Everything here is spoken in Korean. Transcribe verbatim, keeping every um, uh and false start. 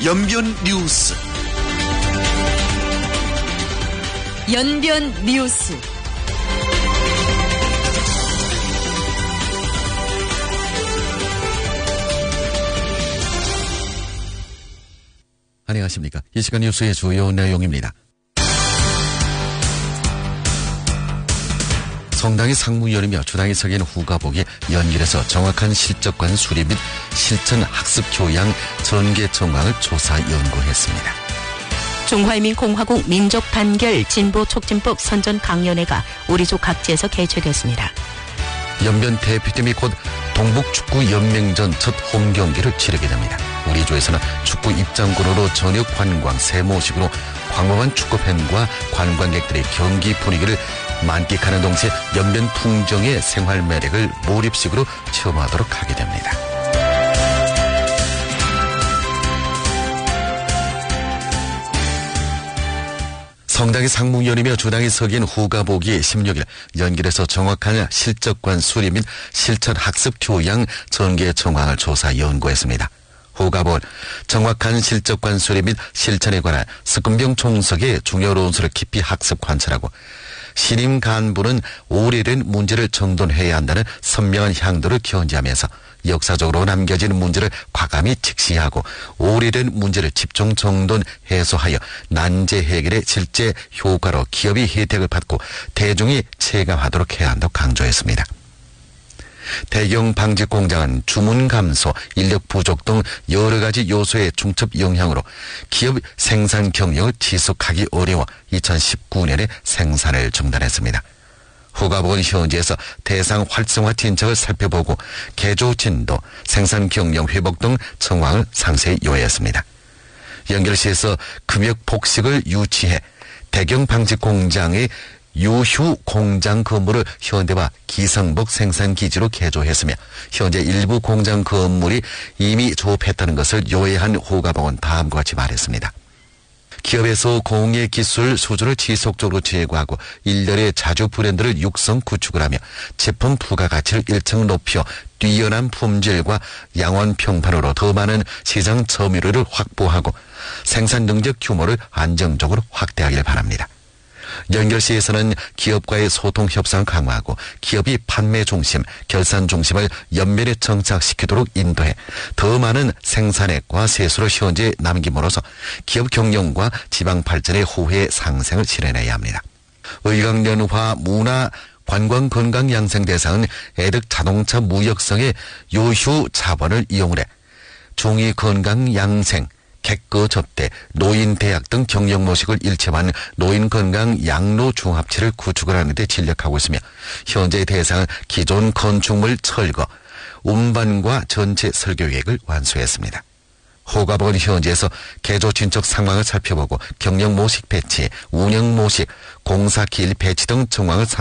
연변 뉴스. 연변 뉴스. 안녕하십니까. 이 시간 뉴스의 주요 내용입니다. 성당이 상무위원이며 주당이 서긴 후가복이 연결해서 정확한 실적관 수립 및 실천 학습 교양 전개 정황을 조사 연구했습니다. 중화인민공화국 민족단결 진보촉진법 선전 강연회가 우리 조 각지에서 개최됐습니다. 연변 대표팀이 곧 동북축구연맹전 첫 홈경기를 치르게 됩니다. 우리 조에서는 축구 입장권으로 저녁 관광 세모식으로 광범한 축구팬과 관광객들의 경기 분위기를 만끽하는 동시에 연변 풍경의 생활 매력을 몰입식으로 체험하도록 하게 됩니다. 성당이 상무위원이며 주당이 서긴 후가복이 십육 일 연결해서 정확한 실적관 수립 및 실천 학습 교양 전개 정황을 조사 연구했습니다. 후가복은 정확한 실적관 수립 및 실천에 관한 스금병 총석의 중요 논술을 깊이 학습 관찰하고 신임 간부는 오래된 문제를 정돈해야 한다는 선명한 향도를 견지하면서 역사적으로 남겨진 문제를 과감히 직시하고 오래된 문제를 집중 정돈 해소하여 난제 해결의 실제 효과로 기업이 혜택을 받고 대중이 체감하도록 해야 한다고 강조했습니다. 대경 방직 공장은 주문 감소, 인력 부족 등 여러 가지 요소의 중첩 영향으로 기업 생산 경영을 지속하기 어려워 이천십구 년에 생산을 중단했습니다. 후가복은 현지에서 대상 활성화 진척을 살펴보고 개조 진도, 생산 경영 회복 등 정황을 상세히 요했습니다. 연결시에서 금역 복식을 유치해 대경 방직 공장의 유휴 공장 건물을 현대화 기성복 생산기지로 개조했으며 현재 일부 공장 건물이 이미 조업했다는 것을 요해한 후가복은 다음과 같이 말했습니다. 기업에서 공예 기술 수준을 지속적으로 제고하고 일련의 자주 브랜드를 육성 구축을 하며 제품 부가가치를 일층 높여 뛰어난 품질과 양원 평판으로 더 많은 시장 점유율을 확보하고 생산 능력 규모를 안정적으로 확대하길 바랍니다. 연결시에서는 기업과의 소통 협상을 강화하고 기업이 판매 중심, 결산 중심을 연면에 정착시키도록 인도해 더 많은 생산액과 세수를 현재에 남김으로써 기업 경영과 지방 발전의 후회 상생을 실현해야 합니다. 의강연화 문화 관광 건강 양생 대상은 애득 자동차 무역성의 요휴 자본을 이용을 해 중위 건강 양생, 객거 접대, 노인 대학 등 경영 모식을 일체화한 노인 건강 양로 종합체를 구축을 하는 데 진력하고 있으며 현재 대상은 기존 건축물 철거, 운반과 전체 설계 계획을 완수했습니다. 후가복은 현지에서 개조 진척 상황을 살펴보고 경영 모식 배치, 운영 모식, 공사 기일 배치 등 정황을